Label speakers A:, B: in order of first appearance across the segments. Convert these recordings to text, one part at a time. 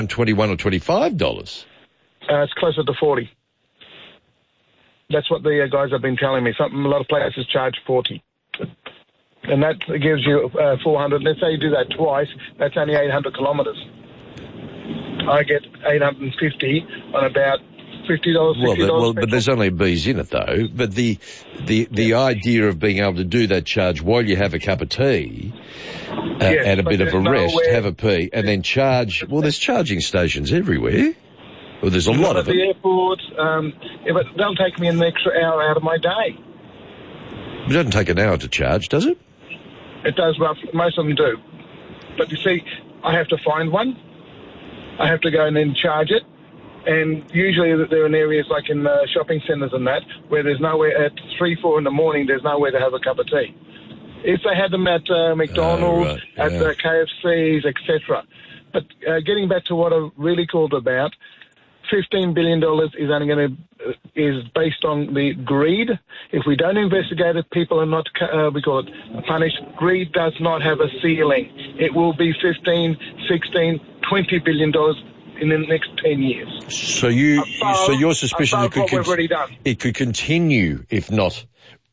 A: $21 or $25?
B: It's closer to 40. That's what the guys have been telling me. A lot of places charge 40. And that gives you 400. Let's say you do that twice, that's only 800 kilometres. I get 850 on about $50, $60.
A: But there's only bees in it, though. But the idea of being able to do that charge while you have a cup of tea and a bit of a rest, have a pee, and then charge. Well, there's charging stations everywhere. Well, there's a lot of them.
B: At the airport, but they'll take me an extra hour out of my day.
A: It doesn't take an hour to charge, does it?
B: It does, roughly. Most of them do. But you see, I have to find one. I have to go and then charge it. And usually they're in areas like in shopping centres and that, where there's nowhere at 3, 4 in the morning, there's nowhere to have a cup of tea. If they had them at McDonald's, at the KFCs, etc. But getting back to what I really called about, $15 billion is based on the greed. If we don't investigate it, people are not, punished. Greed does not have a ceiling. It will be $15, $16, $20 billion in the next 10 years.
A: So your suspicion
B: it
A: could continue if not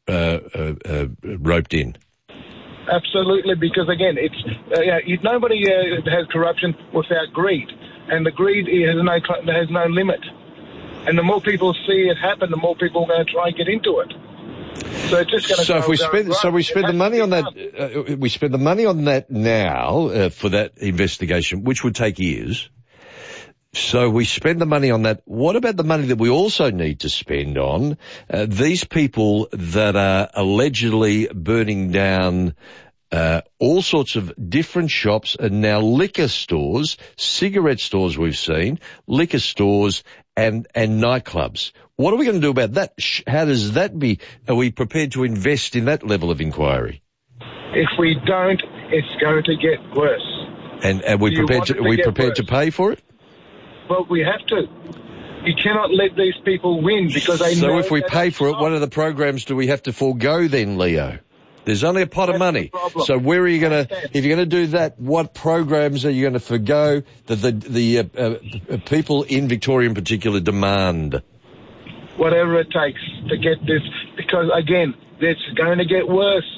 A: roped in.
B: Absolutely, because again, it's nobody has corruption without greed. And the greed has no limit. And the more people see it happen, the more people are going to try and get into it. So it's just going to.
A: So we spend the money on that. We spend the money on that now for that investigation, which would take years. So we spend the money on that. What about the money that we also need to spend on these people that are allegedly burning down all sorts of different shops and now liquor stores, cigarette stores we've seen, liquor stores and nightclubs? What are we going to do about that? How does that be? Are we prepared to invest in that level of inquiry?
B: If we don't, it's going to get worse.
A: And are we prepared to pay for it?
B: Well, we have to. You cannot let these people win because they know.
A: So if we pay for it, what other programs do we have to forego then, Leo? There's only a pot of money. So where are you going to, if you're going to do that, what programs are you going to forgo that the people in Victoria in particular demand?
B: Whatever it takes to get this, because again, it's going to get worse.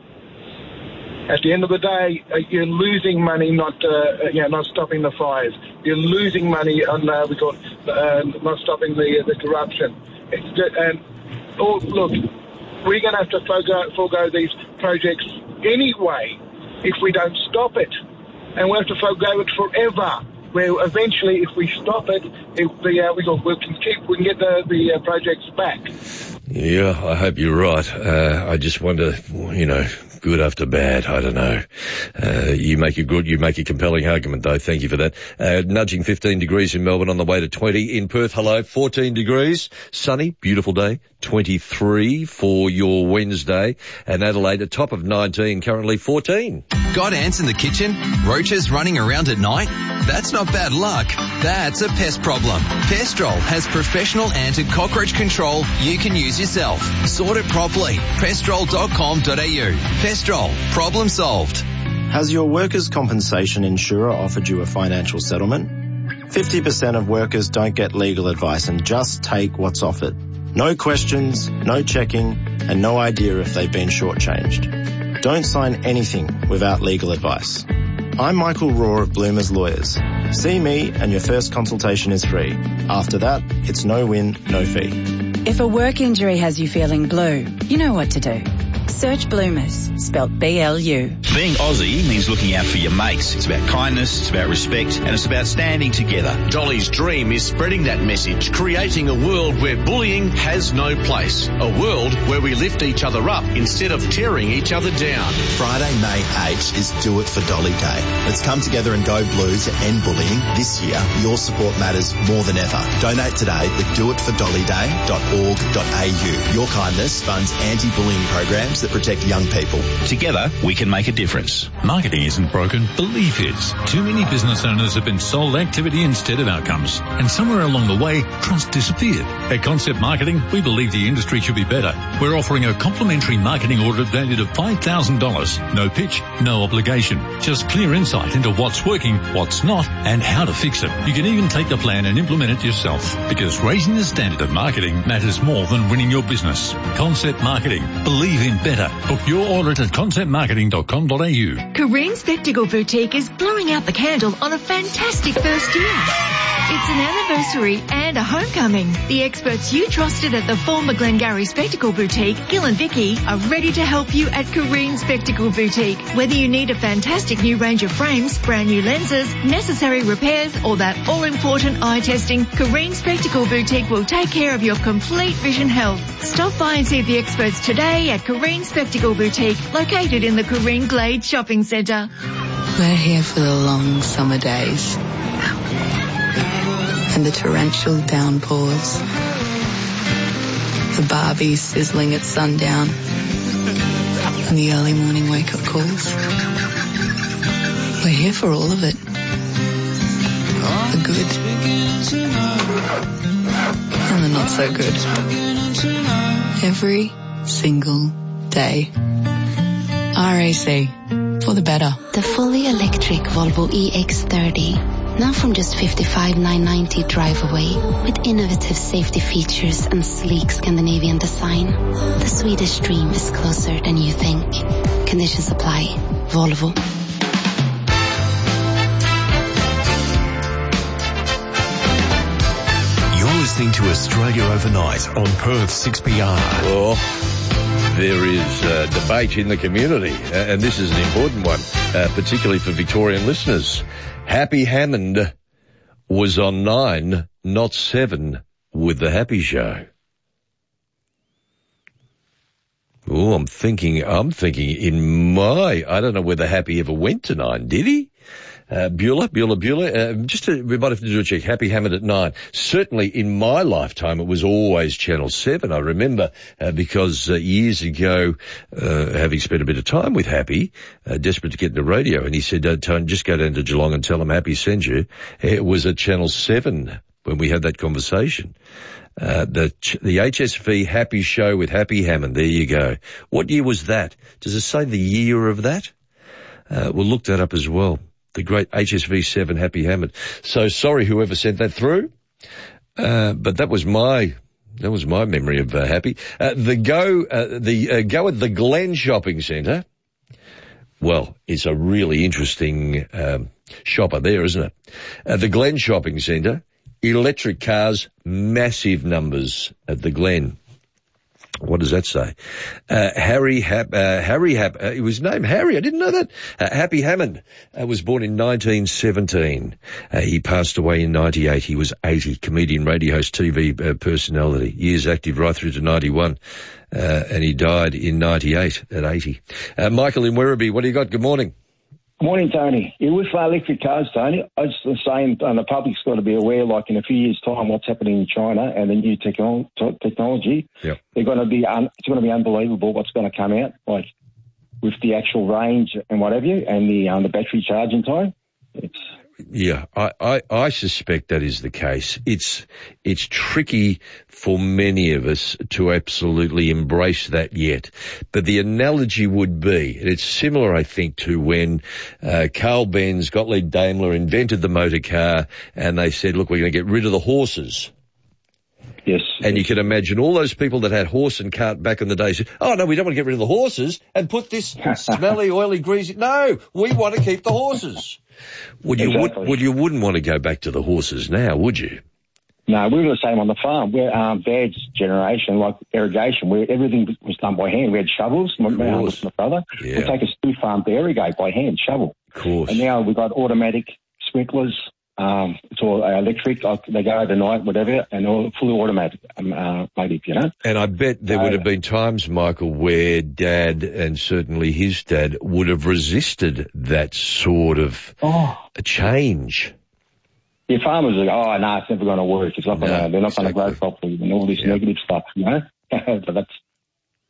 B: At the end of the day, you're losing money, not stopping the fires. You're losing money on not stopping the corruption. Look, we're going to have to forego these projects anyway if we don't stop it, and we have to forego it forever. Where eventually, if we stop it, we can get the projects back.
A: Yeah, I hope you're right. I just wonder, good after bad, I don't know. You make a compelling argument though, thank you for that. Nudging 15 degrees in Melbourne, on the way to 20 in Perth. Hello, 14 degrees, sunny, beautiful day, 23 for your Wednesday, and Adelaide, a top of 19, currently 14.
C: Got ants in the kitchen? Roaches running around at night? That's not bad luck. That's a pest problem. Pestrol has professional ant and cockroach control you can use yourself. Sort it properly. Pestrol.com.au. Pestrol. Problem solved.
D: Has your workers' compensation insurer offered you a financial settlement? 50% of workers don't get legal advice and just take what's offered. No questions, no checking, and no idea if they've been shortchanged. Don't sign anything without legal advice. I'm Michael Raw of Bloomers Lawyers. See me and your first consultation is free. After that, it's no win, no fee.
E: If a work injury has you feeling blue, you know what to do. Search Bloomers, spelt B-L-U.
F: Being Aussie means looking out for your mates. It's about kindness, it's about respect, and it's about standing together. Dolly's dream is spreading that message, creating a world where bullying has no place. A world where we lift each other up instead of tearing each other down.
G: Friday, May 8th is Do It for Dolly Day. Let's come together and go blue to end bullying. This year, your support matters more than ever. Donate today at doitfordollyday.org.au. Your kindness funds anti-bullying programs that protect young people.
F: Together, we can make a difference.
H: Marketing isn't broken, belief is. Too many business owners have been sold activity instead of outcomes, and somewhere along the way, trust disappeared. At Concept Marketing, we believe the industry should be better. We're offering a complimentary marketing audit valued at $5,000. No pitch, no obligation. Just clear insight into what's working, what's not, and how to fix it. You can even take the plan and implement it yourself, because raising the standard of marketing matters more than winning your business. Concept Marketing. Believe in better. Book your audit at conceptmarketing.com.au.
I: Careen Spectacle Boutique is blowing out the candle on a fantastic first year. It's an anniversary and a homecoming. The experts you trusted at the former Glengarry Spectacle Boutique, Gil and Vicky, are ready to help you at Careen Spectacle Boutique. Whether you need a fantastic new range of frames, brand new lenses, necessary repairs, or that all-important eye testing, Careen Spectacle Boutique will take care of your complete vision health. Stop by and see the experts today at Careen Spectacle Boutique, located in the Careen Glade Shopping Centre.
J: We're here for the long summer days and the torrential downpours, the Barbies sizzling at sundown, and the early morning wake-up calls. We're here for all of it. The good and the not so good. Every single day. RAC, for the better.
K: The fully electric Volvo EX30. Now from just $55,990 drive away, with innovative safety features and sleek Scandinavian design. The Swedish dream is closer than you think. Conditions apply. Volvo.
L: You're listening to Australia Overnight on Perth 6PR.
A: Oh, there is debate in the community, and this is an important one, particularly for Victorian listeners. Happy Hammond was on 9, not 7, with the Happy Show. Oh, I'm thinking I don't know whether Happy ever went to 9, did he? Bueller. We might have to do a check. Happy Hammond at 9. Certainly in my lifetime, it was always Channel 7. I remember, because years ago, having spent a bit of time with Happy, desperate to get into radio, and he said, Tone, just go down to Geelong and tell him Happy sent you. It was at Channel 7 when we had that conversation. The HSV Happy Show with Happy Hammond. There you go. What year was that? Does it say the year of that? We'll look that up as well. The great HSV7 Happy Hammond. So sorry whoever sent that through, but that was my memory of Happy. The go at the Glen Shopping Centre. Well, it's a really interesting shopper there, isn't it? The Glen Shopping Centre, electric cars, massive numbers at the Glen. What does that say? He was named Harry. I didn't know that. Happy Hammond was born in 1917. He passed away in 98. He was 80. Comedian, radio host, TV personality. Years active right through to 91. And he died in 98 at 80. Michael in Werribee, what do you got? Good morning.
M: Morning, Tony. With electric cars, Tony, I was just saying, and the public's got to be aware, like in a few years' time, what's happening in China and the new technology.
A: Yep.
M: It's going to be unbelievable what's going to come out, like with the actual range and what have you, and the battery charging time.
A: Yeah, I suspect that is the case. It's tricky for many of us to absolutely embrace that yet. But the analogy would be, and it's similar, I think, to when Carl Benz, Gottlieb Daimler invented the motor car, and they said, look, we're going to get rid of the horses.
M: Yes.
A: And you can imagine all those people that had horse and cart back in the day said, oh, no, we don't want to get rid of the horses and put this smelly, oily, greasy. No, we want to keep the horses. You wouldn't want to go back to the horses now, would you?
M: No, we were the same on the farm. We're Dad's generation, like irrigation, where everything was done by hand. We had shovels, my brother.
A: Yeah.
M: We'd take a stew farm to irrigate by hand, shovel.
A: Of course.
M: And now we've got automatic sprinklers. It's all electric. They go overnight, whatever, and all fully automatic, you know. And
A: I bet there would have been times, Michael, where Dad and certainly his dad would have resisted that sort of a change.
M: Yeah, farmers are like, no, it's never going to work. It's not going to. They're not going to grow properly, and all this negative stuff, you know. But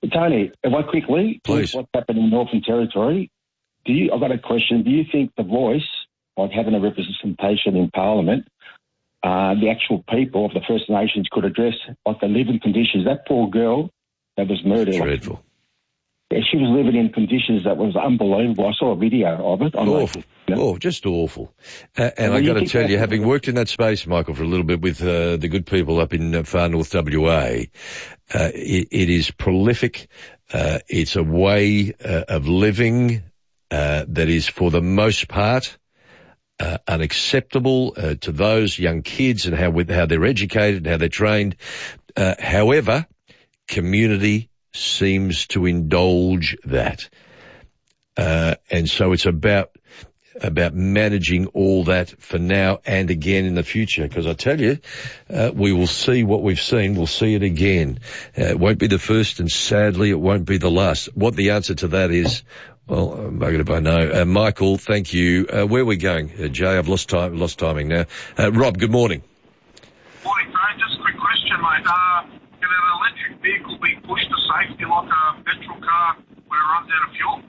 M: Tony, if I quickly,
A: please,
M: what's happened in Northern Territory? I've got a question. Do you think the voice, like having a representation in Parliament, the actual people of the First Nations could address like the living conditions? That poor girl that was murdered.
A: Dreadful.
M: She was living in conditions that was unbelievable. I saw a video of it.
A: Awful. Oh, just awful. And I got to tell you, having worked in that space, Michael, for a little bit with the good people up in far north WA, it is prolific. It's a way of living that is, for the most part, unacceptable to those young kids and how they're educated, how they're trained. However, community seems to indulge that. And so it's about managing all that for now and again in the future. Because I tell you, we will see what we've seen. We'll see it again. It won't be the first, and sadly, it won't be the last. What the answer to that is, well, I'm buggered if I know. Michael, thank you. Where are we going? Jay, I've lost timing now. Rob, good morning.
N: Morning, Craig. Just a quick question, mate. Can an electric vehicle be pushed to safety like a petrol car when it runs out of fuel?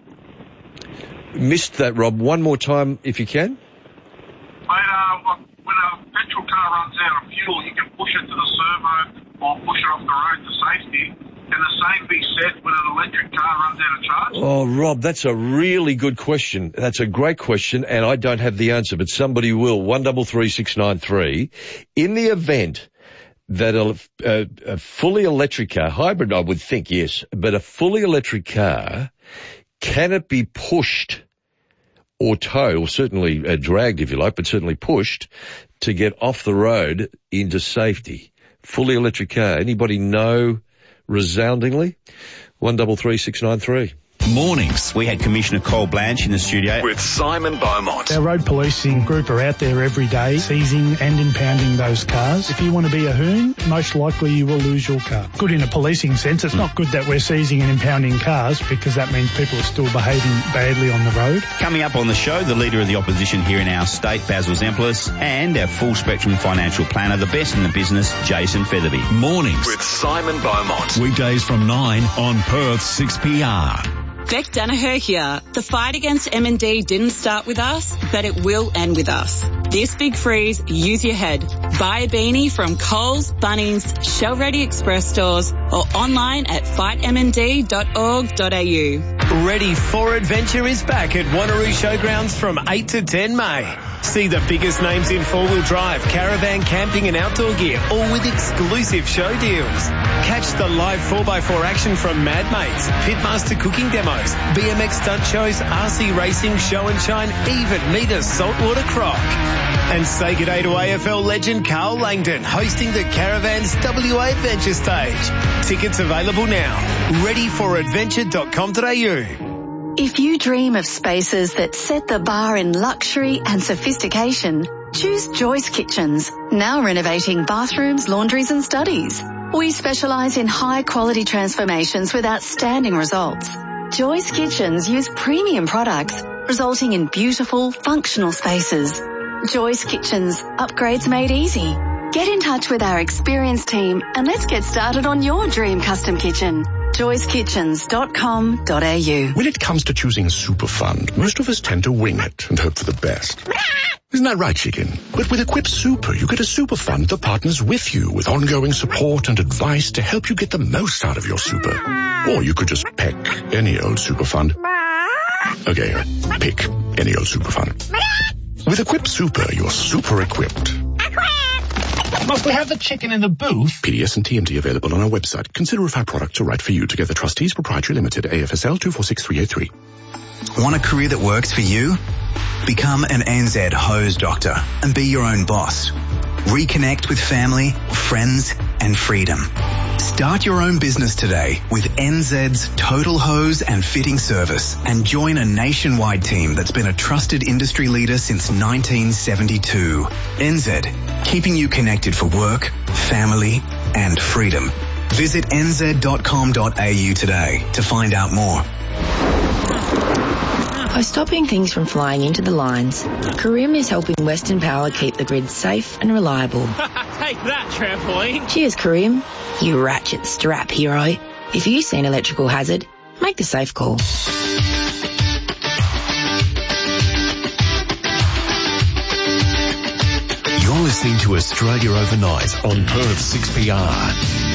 A: Missed that, Rob. One more time, if you can.
N: Mate, when a petrol car runs out of fuel, you can push it to the servo or push it off the road to safety. Can the same be said when an electric car runs out of charge?
A: Oh, Rob, that's a really good question. That's a great question, and I don't have the answer, but somebody will. 133693. In the event that a fully electric car, hybrid I would think, yes, but a fully electric car, can it be pushed or towed, or certainly dragged if you like, but certainly pushed to get off the road into safety? Fully electric car. Anybody know resoundingly? 133693.
F: Mornings. We had Commissioner Cole Blanche in the studio
L: with Simon Beaumont.
O: Our road policing group are out there every day seizing and impounding those cars. If you want to be a hoon, most likely you will lose your car. Good in a policing sense. It's not good that we're seizing and impounding cars, because that means people are still behaving badly on the road.
F: Coming up on the show, the Leader of the Opposition here in our state, Basil Zemplis, and our full spectrum financial planner, the best in the business, Jason Featherby.
L: Mornings with Simon Beaumont. Weekdays from 9 on Perth's 6PR.
P: Beck Danaher here. The fight against MND didn't start with us, but it will end with us. This big freeze, use your head. Buy a beanie from Coles, Bunnings, Shell Ready Express stores, or online at fightmnd.org.au.
Q: Ready for Adventure is back at Wanneroo Showgrounds from 8 to 10 May. See the biggest names in four-wheel drive, caravan, camping and outdoor gear, all with exclusive show deals. Catch the live 4x4 action from Mad Mates, Pitmaster cooking demos, BMX stunt shows, RC racing, show and shine, even meet a saltwater croc. And say g'day to AFL legend Carl Langdon, hosting the Caravans WA Adventure Stage. Tickets available now. readyforadventure.com.au.
R: If you dream of spaces that set the bar in luxury and sophistication, choose Joyce Kitchens, now renovating bathrooms, laundries and studies. We specialise in high-quality transformations with outstanding results. Joyce Kitchens use premium products, resulting in beautiful, functional spaces. Joyce Kitchens, upgrades made easy. Get in touch with our experienced team and let's get started on your dream custom kitchen. joycekitchens.com.au.
L: When it comes to choosing a super fund, most of us tend to wing it and hope for the best. Isn't that right, chicken? But with Equip Super, you get a super fund that partners with you with ongoing support and advice to help you get the most out of your super. Or you could just pick any old super fund. Okay, pick any old super fund. With Equip Super, you're super equipped.
O: Must we have the chicken in the booth?
L: PDS and TMT available on our website. Consider if our products are right for you. Together Trustees Proprietary Limited, AFSL 246383.
S: Want a career that works for you? Become an NZ hose doctor and be your own boss. Reconnect with family, friends and freedom. Start your own business today with NZ's Total Hose and Fitting Service and join a nationwide team that's been a trusted industry leader since 1972. NZ, keeping you connected for work, family and freedom. Visit nz.com.au today to find out more.
T: By stopping things from flying into the lines, Careem is helping Western Power keep the grid safe and reliable.
U: Take that, trampoline.
T: Cheers, Careem, you ratchet strap hero. If you see an electrical hazard, make the safe call.
U: You're listening to Australia Overnight on Perth 6PR.